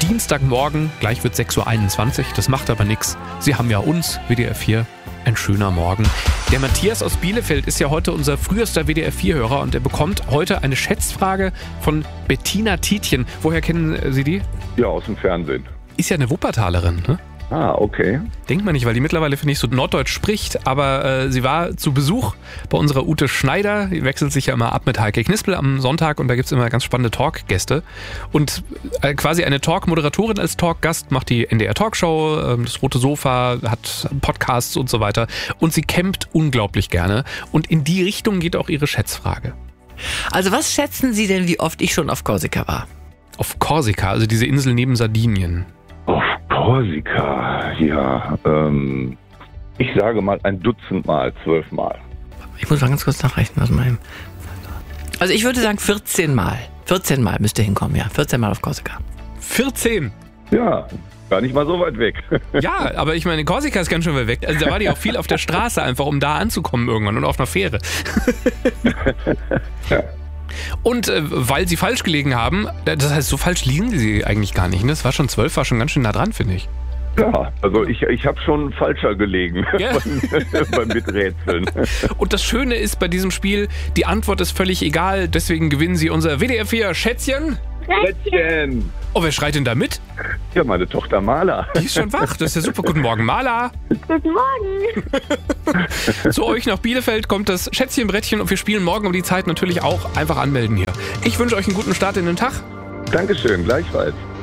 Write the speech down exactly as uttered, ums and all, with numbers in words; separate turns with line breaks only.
Dienstagmorgen, gleich wird sechs Uhr einundzwanzig, das macht aber nichts. Sie haben ja uns, W D R vier, ein schöner Morgen. Der Matthias aus Bielefeld ist ja heute unser frühester W D R vier Hörer und er bekommt heute eine Schätzfrage von Bettina Tietjen. Woher kennen Sie die?
Ja, aus dem Fernsehen.
Ist ja eine Wuppertalerin, ne?
Ah, okay.
Denkt man nicht, weil die mittlerweile, finde ich, so norddeutsch spricht, aber äh, sie war zu Besuch bei unserer Ute Schneider, die wechselt sich ja immer ab mit Heike Knispel am Sonntag und da gibt es immer ganz spannende Talkgäste und äh, quasi eine Talk-Moderatorin als Talkgast macht die N D R Talkshow, äh, das Rote Sofa, hat Podcasts und so weiter und sie campt unglaublich gerne und in die Richtung geht auch ihre Schätzfrage.
Also was schätzen Sie denn, wie oft ich schon auf Korsika war?
Auf Korsika, also diese Insel neben Sardinien.
Auf Korsika, ja, ähm, ich sage mal ein Dutzend Mal, zwölf Mal.
Ich muss mal ganz kurz nachrechnen, was mein... Also ich würde sagen vierzehn Mal. vierzehn Mal müsste hinkommen, ja. vierzehn Mal auf Korsika.
vierzehn?
Ja, gar nicht mal so weit weg.
Ja, aber ich meine, Korsika ist ganz schön weit weg. Also da war die auch viel auf der Straße einfach, um da anzukommen irgendwann und auf einer Fähre.
Ja.
Und äh, weil sie falsch gelegen haben, das heißt, so falsch liegen sie eigentlich gar nicht. Ne? Das war schon zwölf, war schon ganz schön nah dran, finde ich.
Ja, also ich, ich habe schon falscher gelegen
Ja.
beim, beim Miträtseln.
Und das Schöne ist bei diesem Spiel, die Antwort ist völlig egal, deswegen gewinnen sie unser W D R vier Schätzchen.
Schätzchen!
Oh, wer schreit denn da mit?
Ja, meine Tochter Mala.
Die ist schon wach, das ist ja super. Guten Morgen, Mala.
Guten Morgen.
Zu euch nach Bielefeld kommt das Schätzchenbrettchen und wir spielen morgen um die Zeit natürlich auch. Einfach anmelden hier. Ich wünsche euch einen guten Start in den Tag.
Dankeschön, gleichfalls.